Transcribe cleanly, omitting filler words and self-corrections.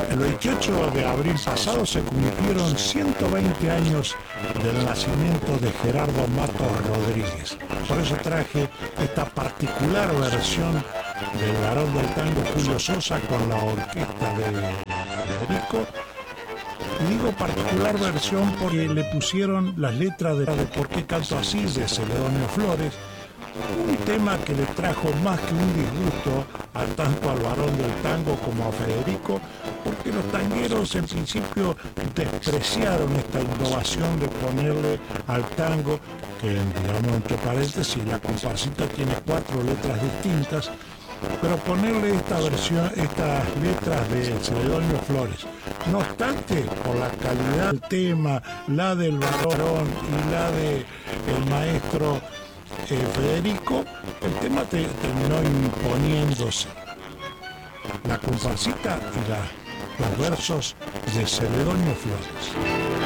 El 28 de abril pasado se cumplieron 120 años del nacimiento de Gerardo Matos Rodríguez. Por eso traje esta particular versión del Barón del Tango Julio Sosa con la orquesta de Federico. Y digo particular versión porque le pusieron las letras de ¿Por qué canto así? De Celedonio Flores. Un tema que le trajo más que un disgusto tanto al Barón del Tango como a Federico, porque los tangueros en principio despreciaron esta innovación de ponerle al tango, que digamos entre paréntesis, la comparsita tiene 4 letras distintas, pero ponerle esta versión, estas letras de Celedonio Flores. No obstante, por la calidad del tema, la del Barón y la del maestro Federico, el tema terminó imponiéndose. La comparsita y los versos de Celedonio Flores.